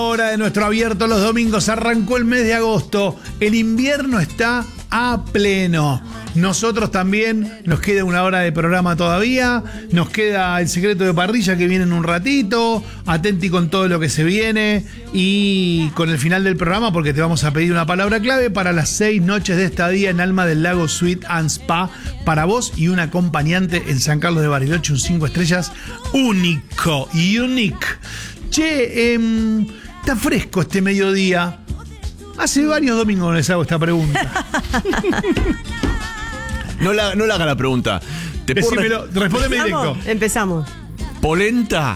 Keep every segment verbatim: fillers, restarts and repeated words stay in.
Hora de nuestro abierto los domingos, arrancó el mes de agosto, el invierno está a pleno. Nosotros también, nos queda una hora de programa todavía, nos queda el secreto de parrilla que viene en un ratito, atenti con todo lo que se viene y con el final del programa porque te vamos a pedir una palabra clave para las seis noches de estadía en Alma del Lago Suite and Spa para vos y un acompañante en San Carlos de Bariloche, un cinco estrellas único, unique. Che, eh, está fresco este mediodía. Hace varios domingos les hago esta pregunta. No la, no la haga la pregunta. Te Decímelo, respóndeme directo. Empezamos. Polenta.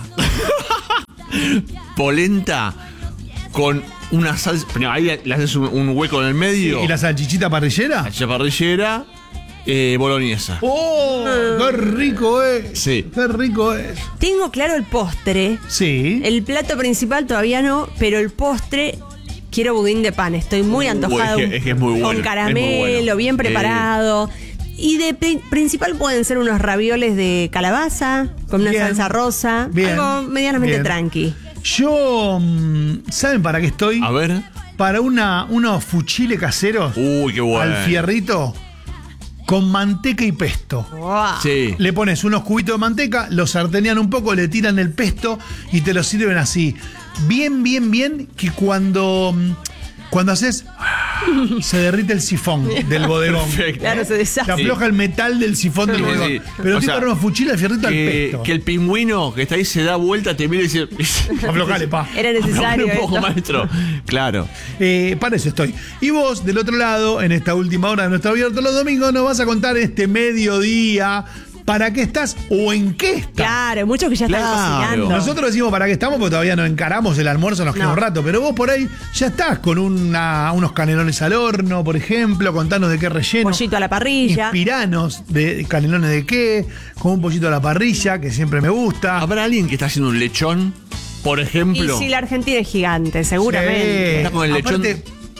Polenta con una salsa. Ahí le haces un, un hueco en el medio. ¿Y la salchichita parrillera? Salchicha parrillera, eh, boloñesa. ¡Oh! ¡Qué rico es! Sí. ¡Qué rico es! Tengo claro el postre. Sí. El plato principal todavía no, pero el postre. Quiero budín de pan, estoy muy antojada. Uh, es que- es que es muy bueno, Con es caramelo, muy bueno. bien preparado. Y de pri- principal pueden ser unos ravioles de calabaza, con una Bien. salsa rosa. Bien. Algo medianamente Bien. tranqui. Yo, mm, ¿saben para qué estoy? A ver. Para una, unos fuchiles caseros Uy, qué bueno. al fierrito con manteca y pesto. Wow. Sí. Le pones unos cubitos de manteca, los sartenean un poco, le tiran el pesto y te lo sirven así. Bien, bien, bien, que cuando, cuando haces, se derrite el sifón del bodegón. Perfecto. Claro, se Se deshace. afloja el metal del sifón del Sí, bodegón. sí. Pero O estoy sea, para unos fuchiles al fierrito al Que, pesto. que el pingüino que está ahí se da vuelta, te mira y dice. Aflojale, pa. Era necesario. Un poco, esto. maestro. Claro. Eh, para eso estoy. Y vos, del otro lado, en esta última hora de nuestro abierto los domingos, nos vas a contar este mediodía para qué estás o en qué estás. Claro, muchos que ya están Claro. cocinando. Nosotros decimos para qué estamos porque todavía no encaramos el almuerzo, nos queda No. un rato, pero vos por ahí ya estás con una, unos canelones al horno, por ejemplo, contanos de qué relleno. Pollito a la parrilla. Inspiranos de canelones de qué, con un pollito a la parrilla, que siempre me gusta. ¿Habrá alguien que está haciendo un lechón, por Y ejemplo? si la Argentina es gigante, seguramente. Sí. Está con el lechón. Aparte,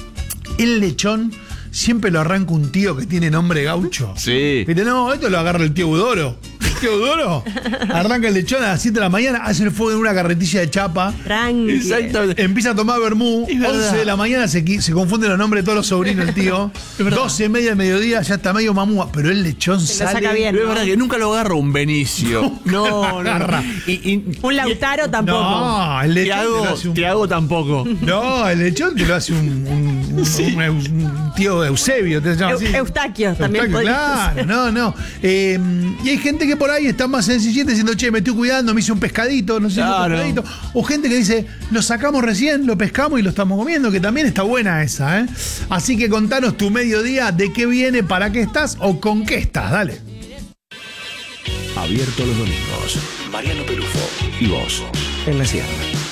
el lechón siempre lo arranca un tío que tiene nombre gaucho. Sí. Viste, no, esto lo agarra el tío Udoro. El tío Udoro arranca el lechón a las siete de la mañana, hace el fuego en una carretilla de chapa. Tranqui. Exactamente. Empieza a tomar vermú, Es verdad. once de la mañana se, qui- se confunden los nombres de todos los sobrinos, el tío. doce y media del mediodía ya está medio mamúa, pero el lechón Se lo sale. saca bien. Pero es verdad que nunca lo agarra un Benicio. No, no. agarra. Y, y- Un Lautaro tampoco. No, el lechón te lo Tiago, hace un... Tiago tampoco. No, el lechón te lo hace un, un- un- Sí. un- un tío Eusebio, te llama Eu- así. Eustaquio también Eustaquio, podría claro, no, no. Eh, y hay gente que por ahí está más sencillita diciendo, che, me estoy cuidando, me hice un pescadito, no sé, un Claro. pescadito. O gente que dice, lo sacamos recién, lo pescamos y lo estamos comiendo, que también está buena esa, ¿eh? Así que contanos tu mediodía, de qué viene, para qué estás o con qué estás, dale. Abierto los domingos. Mariano Pelufo y vos en la Sierra.